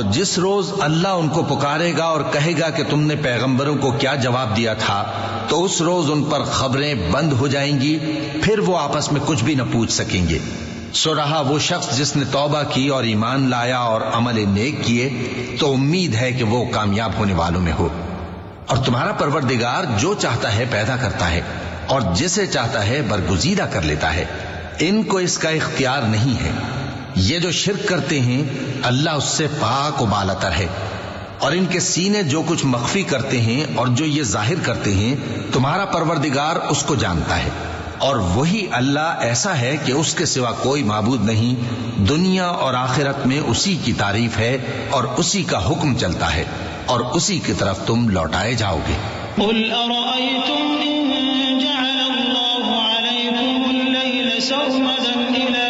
جس روز اللہ ان کو پکارے گا اور کہے گا کہ تم نے پیغمبروں کو کیا جواب دیا تھا، تو اس روز ان پر خبریں بند ہو جائیں گی، پھر وہ آپس میں کچھ بھی نہ پوچھ سکیں گے۔ سو رہا وہ شخص جس نے توبہ کی اور ایمان لایا اور عمل نیک کیے، تو امید ہے کہ وہ کامیاب ہونے والوں میں ہو۔ اور تمہارا پروردگار جو چاہتا ہے پیدا کرتا ہے اور جسے چاہتا ہے برگزیدہ کر لیتا ہے، ان کو اس کا اختیار نہیں ہے۔ یہ جو شرک کرتے ہیں اللہ اس سے پاک و بالاتر ہے، اور ان کے سینے جو کچھ مخفی کرتے ہیں اور جو یہ ظاہر کرتے ہیں تمہارا پروردگار اس کو جانتا ہے۔ اور وہی اللہ ایسا ہے کہ اس کے سوا کوئی معبود نہیں، دنیا اور آخرت میں اسی کی تعریف ہے اور اسی کا حکم چلتا ہے اور اسی کی طرف تم لوٹائے جاؤ گے۔ قل ارأيتم ان جعل الله عليكم الليل سرمدا الى